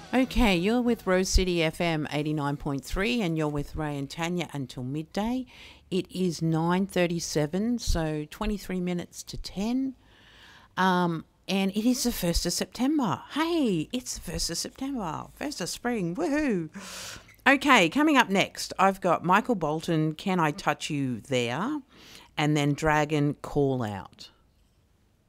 Okay, you're with Rose City FM 89.3 and you're with Ray and Tanya until midday. It is 9:37, so 23 minutes to 10. And it is the 1st of September. Hey, it's the 1st of September. 1st of spring. Woohoo. Okay, coming up next, I've got Michael Bolton, Can I Touch You There? And then Dragon Call Out.